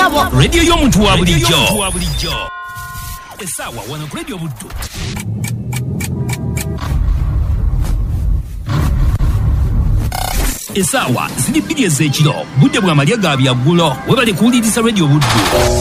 yabo. Radio y'omuntu wa bulijjo. Esaawa wano ku Radio Buddu. Esaawa ziri 2 ez'ekiro budde bwa malya ga byaggulo webale kuwuliriza Radio Buddu.